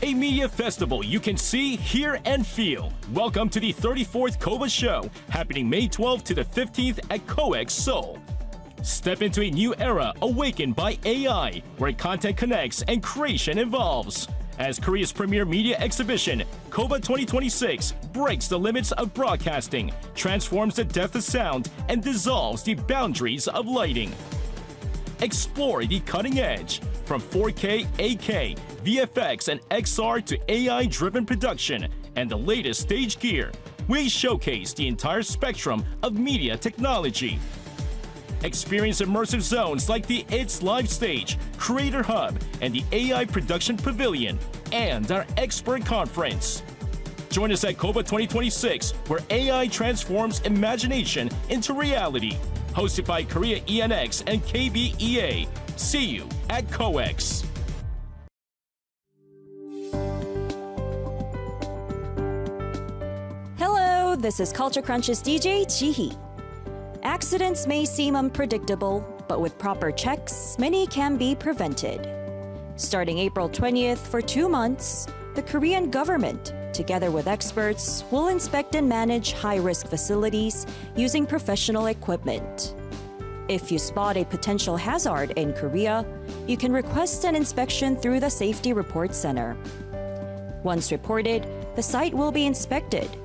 a media festival you can see, hear, and feel. Welcome to the 34th KOBA Show, happening May 12th to the 15th at COEX Seoul. Step into a new era awakened by AI, where content connects and creation evolves. As Korea's premier media exhibition, KOBA 2026 breaks the limits of broadcasting, transforms the depth of sound, and dissolves the boundaries of lighting. Explore the cutting edge, from 4K, 8K, VFX, and XR to AI-driven production and the latest stage gear. We showcase the entire spectrum of media technology. Experience immersive zones like the It's Live Stage, Creator Hub, and the AI Production Pavilion, and our expert conference. Join us at KOBA 2026, where AI transforms imagination into reality. Hosted by Korea ENX and KBEA. See you at COEX. Hello, this is Culture Crunch's DJ Jihee. Accidents may seem unpredictable, but with proper checks, many can be prevented. Starting April 20th for 2 months, the Korean government, together with experts, will inspect and manage high-risk facilities using professional equipment. If you spot a potential hazard in Korea, you can request an inspection through the Safety Report Center. Once reported, the site will be inspected